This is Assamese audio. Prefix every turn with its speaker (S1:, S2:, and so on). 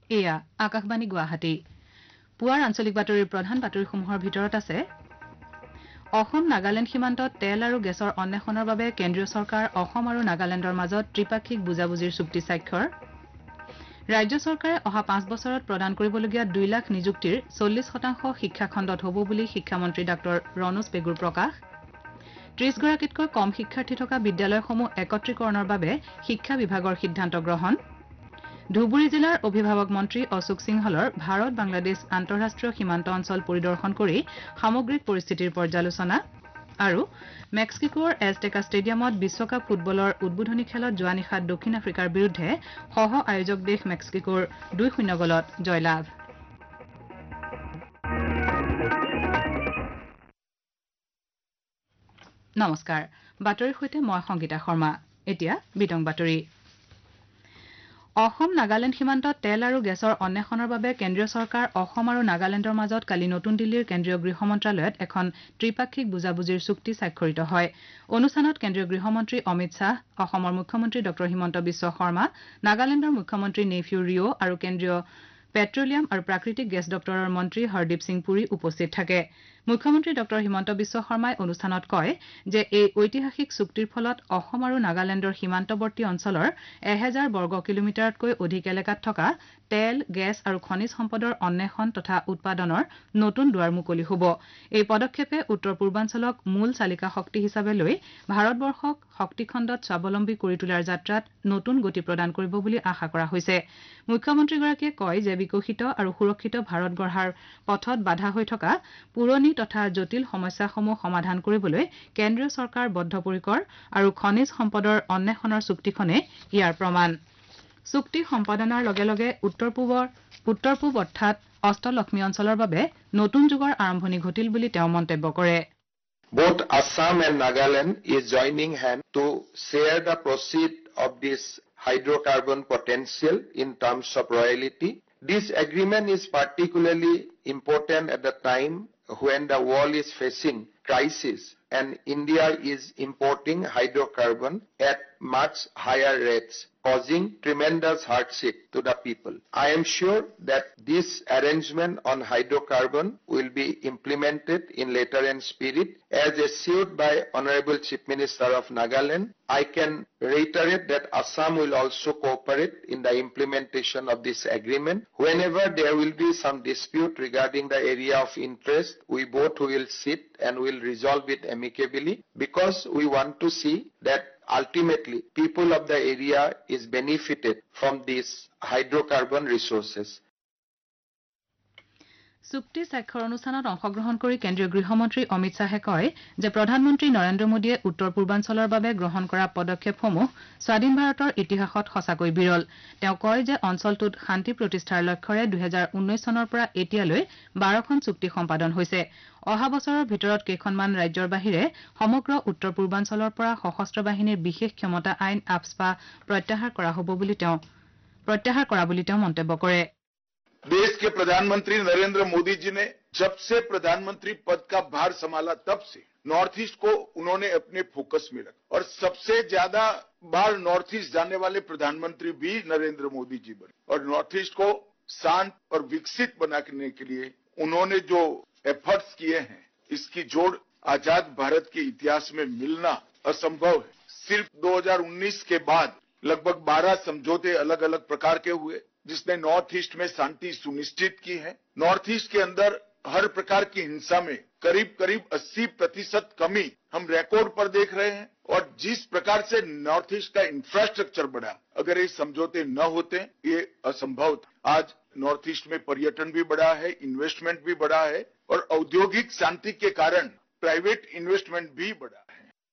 S1: এয়া আকাশবাণী গুৱাহাটী পুৱাৰ আঞ্চলিক বাতৰিৰ প্ৰধান বাতৰিসমূহৰ ভিতৰত আছে অসম নাগালেণ্ড সীমান্তত তেল আৰু গেছৰ অন্বেষণৰ বাবে কেন্দ্ৰীয় চৰকাৰ অসম আৰু নাগালেণ্ডৰ মাজত ত্ৰিপাক্ষিক বুজাবুজিৰ চুক্তি স্বাক্ষৰ ৰাজ্য চৰকাৰে অহা ৫ বছৰত প্ৰদান কৰিবলগীয়া ২ লাখ নিযুক্তিৰ ৪০% শিক্ষাখণ্ডত হ'ব বুলি শিক্ষামন্ত্ৰী ডাঃ ৰণোজ পেগুৰ প্ৰকাশ ৩০ গৰাকীতকৈ কম শিক্ষাৰ্থী থকা বিদ্যালয়সমূহ একত্ৰীকৰণৰ বাবে শিক্ষা বিভাগৰ সিদ্ধান্ত গ্ৰহণ ধুবুৰী জিলাৰ অভিভাৱক মন্ত্ৰী অশোক সিংহলৰ ভাৰত বাংলাদেশ আন্তঃৰাষ্ট্ৰীয় সীমান্ত অঞ্চল পৰিদৰ্শন কৰি সামগ্ৰিক পৰিস্থিতিৰ পৰ্যালোচনা আৰু মেক্সিকোৰ এজটেকা ষ্টেডিয়ামত বিশ্বকাপ ফুটবলৰ উদ্বোধনী খেলত যোৱা নিশা দক্ষিণ আফ্ৰিকাৰ বিৰুদ্ধে সহ আয়োজক দেশ মেক্সিকোৰ ২-০ গলত জয়লাভ নমস্কাৰ বাতৰিৰ সৈতে মই সংগীতা শৰ্মা এতিয়া বিতং বাতৰি অসম নাগালেণ্ড সীমান্তত তেল আৰু গেছৰ অন্বেষণৰ বাবে কেন্দ্ৰীয় চৰকাৰ অসম আৰু নাগালেণ্ডৰ মাজত কালি নতুন দিল্লীৰ কেন্দ্ৰীয় গৃহ মন্ত্ৰালয়ত এখন ত্ৰিপাক্ষিক বুজাবুজিৰ চুক্তি স্বাক্ষৰিত হয় অনুষ্ঠানত কেন্দ্ৰীয় গৃহমন্ত্ৰী অমিত শ্বাহ অসমৰ মুখ্যমন্ত্ৰী ডঃ হিমন্ত বিশ্ব শৰ্মা নাগালেণ্ডৰ মুখ্যমন্ত্ৰী নেইফিউ ৰিঅ' আৰু কেন্দ্ৰীয় পেট্ৰলিয়াম আৰু প্ৰাকৃতিক গেছ দপ্তৰৰ মন্ত্ৰী হৰদীপ সিং পুৰী উপস্থিত থাকে মুখ্যমন্ত্ৰী ডঃ হিমন্ত বিশ্ব শৰ্মাই অনুষ্ঠানত কয় যে এই ঐতিহাসিক চুক্তিৰ ফলত অসম আৰু নাগালেণ্ডৰ সীমান্তৱৰ্তী অঞ্চলৰ ১০০০ বৰ্গ কিলোমিটাৰতকৈ অধিক এলেকাত থকা তেল গেছ আৰু খনিজ সম্পদৰ অন্বেষণ তথা উৎপাদনৰ নতুন দুৱাৰ মুকলি হ'ব এই পদক্ষেপে উত্তৰ পূৰ্বাঞ্চলক মূল চালিকা শক্তি হিচাপে লৈ ভাৰতবৰ্ষক শক্তিখণ্ডত স্বাৱলম্বী কৰি তোলাৰ যাত্ৰাত নতুন গতি প্ৰদান কৰিব বুলি আশা কৰা হৈছে মুখ্যমন্ত্ৰীগৰাকীয়ে কয় যে বিকশিত আৰু সুৰক্ষিত ভাৰত গঢ়াৰ পথত বাধা হৈ থকা পুৰণি তথা জটিল সমস্যাসমূহ সমাধান কৰিবলৈ কেন্দ্ৰীয় চৰকাৰ বদ্ধপৰিকৰ আৰু খনিজ সম্পদৰ অন্বেষণৰ চুক্তিখনে ইয়াৰ প্ৰমাণ চুক্তি সম্পাদনাৰ লগে লগে উত্তৰ পূব অৰ্থাৎ অষ্টলক্ষ্মী অঞ্চলৰ বাবে নতুন যুগৰ আৰম্ভণি ঘটিল বুলি তেওঁ মন্তব্য কৰে
S2: Both Assam and Nagaland is joining hands to share the proceeds of this hydrocarbon potential in terms of royalty. This agreement is particularly important at the time when the world is facing crisis and India is importing hydrocarbon at much higher rates, causing tremendous hardship to the people. I am sure that this arrangement on hydrocarbon will be implemented in letter and spirit as assured by Honorable Chief Minister of Nagaland. I can reiterate that Assam will also cooperate in the implementation of this agreement. Whenever there will be some dispute regarding the area of interest, we both will sit and will resolve it amicably because we want to see that ultimately people of the area is benefited from these hydrocarbon resources.
S1: চুক্তি স্বাক্ষৰ অনুষ্ঠানত অংশগ্ৰহণ কৰি কেন্দ্ৰীয় গৃহমন্ত্ৰী অমিত শ্বাহে কয় যে প্ৰধানমন্ত্ৰী নৰেন্দ্ৰ মোদীয়ে উত্তৰ পূৰ্বাঞ্চলৰ বাবে গ্ৰহণ কৰা পদক্ষেপসমূহ স্বাধীন ভাৰতৰ ইতিহাসত সঁচাকৈ বিৰল তেওঁ কয় যে অঞ্চলটোত শান্তি প্ৰতিষ্ঠাৰ লক্ষ্যৰে ২০১৯ চনৰ পৰা এতিয়ালৈ ১২খন চুক্তি সম্পাদন হৈছে অহা বছৰৰ ভিতৰত কেইখনমান ৰাজ্যৰ বাহিৰে সমগ্ৰ উত্তৰ পূৰ্বাঞ্চলৰ পৰা সশস্ত্ৰ বাহিনীৰ বিশেষ ক্ষমতা আইন আফস্পা প্ৰত্যাহাৰ কৰা বুলি তেওঁ মন্তব্য কৰে
S3: देश के प्रधानमंत्री नरेंद्र मोदी जी ने जब से प्रधानमंत्री पद का भार संभाला तब से नॉर्थ ईस्ट को उन्होंने अपने फोकस में रखा और सबसे ज्यादा बार नॉर्थ ईस्ट जाने वाले प्रधानमंत्री भी नरेंद्र मोदी जी बने और नॉर्थ ईस्ट को शांत और विकसित बनाने के लिए उन्होंने जो एफर्ट्स किए हैं इसकी जोड़ आजाद भारत के इतिहास में मिलना असंभव है सिर्फ 2019 के बाद लगभग 12 समझौते अलग अलग प्रकार के हुए जिसने नॉर्थ ईस्ट में शांति सुनिश्चित की है नॉर्थ ईस्ट के अंदर हर प्रकार की हिंसा में करीब 80% कमी हम रिकॉर्ड पर देख रहे हैं और जिस प्रकार से नॉर्थ ईस्ट का इंफ्रास्ट्रक्चर बढ़ा अगर ये समझौते न होते ये असंभव था आज नॉर्थ ईस्ट में पर्यटन भी बढ़ा है इन्वेस्टमेंट भी बढ़ा है और औद्योगिक शांति के कारण प्राइवेट इन्वेस्टमेंट भी बढ़ा